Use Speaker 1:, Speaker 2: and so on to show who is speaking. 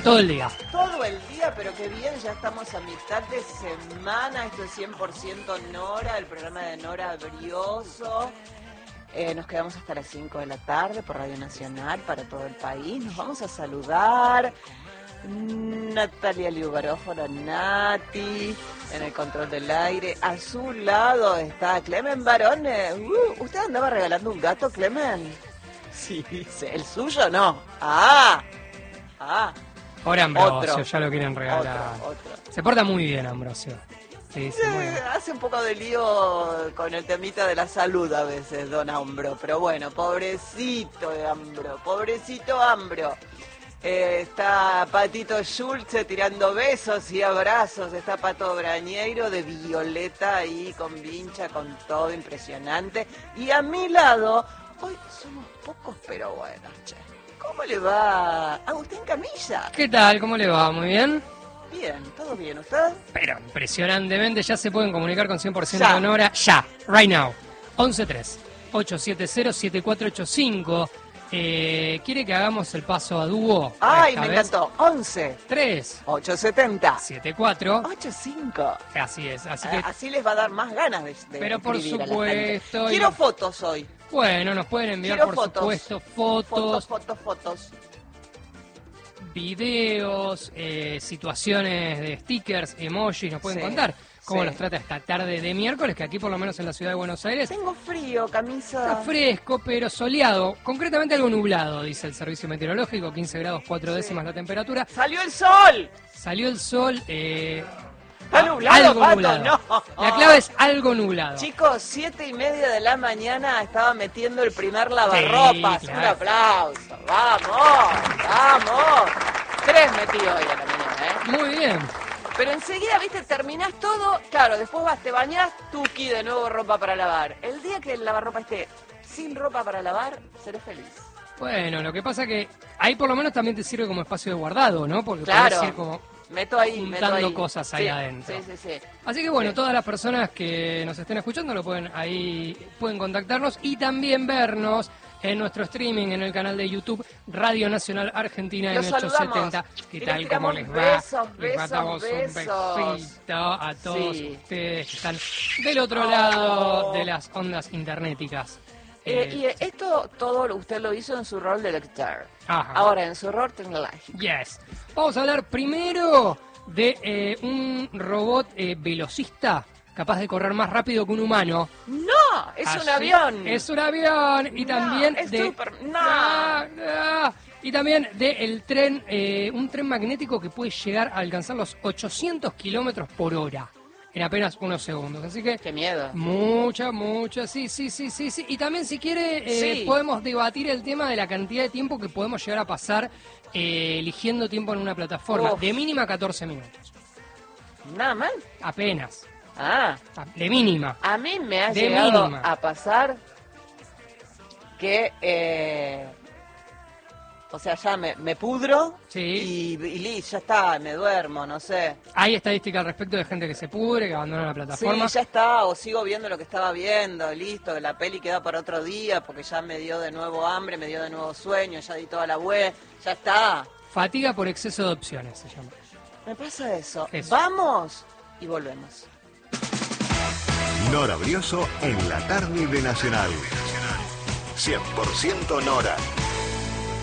Speaker 1: Todo el día.
Speaker 2: Todo el día, pero qué bien, ya estamos a mitad de semana. Esto es 100% Nora, el programa de Nora Brioso. Nos quedamos hasta las 5 de la tarde por Radio Nacional para todo el país. Nos vamos a saludar. Natalia Liubaróforo, Nati, en el control del aire. A su lado está Clemen Barón. ¿Usted andaba regalando un gato, Clemen? Sí, dice. ¿El suyo? No.
Speaker 1: Ahora Ambrosio, ya lo quieren regalar.
Speaker 2: Otro.
Speaker 1: Se porta muy bien, Ambrosio. Sí, muy bien.
Speaker 2: Hace un poco de lío con el temita de la salud a veces, don Ambro. Pero bueno, pobrecito de Ambro, pobrecito Ambro. Está Patito Schulze tirando besos y abrazos. Está Pato Brañeiro de Violeta ahí con vincha, con todo impresionante. Y a mi lado, hoy somos pocos, pero bueno, che. ¿Cómo le va? Agustín Camilla.
Speaker 1: ¿Qué tal? ¿Cómo le va? ¿Muy bien?
Speaker 2: Bien, ¿todo bien? ¿Usted?
Speaker 1: Pero impresionantemente, ya se pueden comunicar con 100%
Speaker 2: Ya.
Speaker 1: Nora. Ya, right now. 1138707485. ¿Quiere que hagamos el paso a dúo?
Speaker 2: Ay, me encantó. 11
Speaker 1: 3
Speaker 2: 870
Speaker 1: 74
Speaker 2: 85.
Speaker 1: Así es, así que
Speaker 2: Así les va a dar más ganas de
Speaker 1: pero por
Speaker 2: escribir a la gente.
Speaker 1: supuesto.
Speaker 2: Quiero fotos hoy.
Speaker 1: Bueno, nos pueden enviar
Speaker 2: Quiero
Speaker 1: por
Speaker 2: fotos.
Speaker 1: supuesto fotos,
Speaker 2: Fotos.
Speaker 1: videos, situaciones de stickers, emojis, nos pueden
Speaker 2: Sí,
Speaker 1: contar cómo
Speaker 2: sí.
Speaker 1: los trata esta tarde de miércoles, que aquí por lo menos en la ciudad de Buenos Aires
Speaker 2: Tengo frío, camisa.
Speaker 1: está fresco, pero soleado, concretamente algo nublado, dice el servicio meteorológico, 15 grados 4 décimas la temperatura.
Speaker 2: ¡Salió el sol!
Speaker 1: Salió el sol,
Speaker 2: ¿Está nublado,
Speaker 1: algo
Speaker 2: Pato?
Speaker 1: nublado.
Speaker 2: No.
Speaker 1: La clave es algo nublado.
Speaker 2: Chicos, 7:30 de la mañana estaba metiendo el primer lavarropas.
Speaker 1: Sí,
Speaker 2: Un
Speaker 1: claro.
Speaker 2: aplauso. ¡Vamos! 3 metí hoy a la mañana,
Speaker 1: Muy bien.
Speaker 2: Pero enseguida, viste, terminás todo, claro, después vas, te bañás, tuki, de nuevo ropa para lavar. El día que el lavarropa esté sin ropa para lavar, seré feliz.
Speaker 1: Bueno, lo que pasa que ahí por lo menos también te sirve como espacio de guardado, ¿no? Porque
Speaker 2: Claro.
Speaker 1: podés ir como
Speaker 2: Meto ahí.
Speaker 1: juntando cosas ahí
Speaker 2: Sí,
Speaker 1: adentro.
Speaker 2: Sí.
Speaker 1: Así que bueno,
Speaker 2: Sí.
Speaker 1: todas las personas que nos estén escuchando pueden contactarnos y también vernos en nuestro streaming en el canal de YouTube Radio Nacional Argentina
Speaker 2: Los
Speaker 1: M870. ¿Qué
Speaker 2: y les
Speaker 1: tal?
Speaker 2: tiramos
Speaker 1: ¿Cómo les va?
Speaker 2: besos,
Speaker 1: Les mandamos un
Speaker 2: besos.
Speaker 1: besito a todos
Speaker 2: Sí.
Speaker 1: ustedes que están del otro lado de las ondas internéticas.
Speaker 2: Y esto todo usted lo hizo en su rol de lector.
Speaker 1: Ajá.
Speaker 2: Ahora, en su rol tecnológico.
Speaker 1: Yes. Vamos a hablar primero de un robot velocista capaz de correr más rápido que un humano.
Speaker 2: ¡No! ¡Es un
Speaker 1: Así-
Speaker 2: avión!
Speaker 1: Es un avión. Y
Speaker 2: No,
Speaker 1: también
Speaker 2: es
Speaker 1: de...
Speaker 2: super- no.
Speaker 1: Y también de el tren, un tren magnético que puede llegar a alcanzar los 800 kilómetros por hora en apenas unos segundos. Así que
Speaker 2: ¡Qué miedo!
Speaker 1: mucha, sí. Y también si quiere
Speaker 2: Sí.
Speaker 1: podemos debatir el tema de la cantidad de tiempo que podemos llegar a pasar eligiendo tiempo en una plataforma.
Speaker 2: Uf.
Speaker 1: De mínima 14 minutos.
Speaker 2: Nada mal.
Speaker 1: Apenas.
Speaker 2: Ah,
Speaker 1: De mínima.
Speaker 2: a mí me ha
Speaker 1: De
Speaker 2: llegado
Speaker 1: mínima.
Speaker 2: a pasar que, o sea, ya me pudro
Speaker 1: Sí.
Speaker 2: y listo, ya está, me duermo, no sé.
Speaker 1: Hay estadísticas al respecto de gente que se pudre, que abandona la plataforma.
Speaker 2: Sí, ya está, o sigo viendo lo que estaba viendo, listo, la peli queda para otro día porque ya me dio de nuevo hambre, me dio de nuevo sueño, ya di toda la web, ya está.
Speaker 1: Fatiga por exceso de opciones se llama.
Speaker 2: Me pasa eso.
Speaker 1: Eso.
Speaker 2: Vamos y volvemos.
Speaker 3: Nora Brioso en la tarde de Nacional. 100% Nora.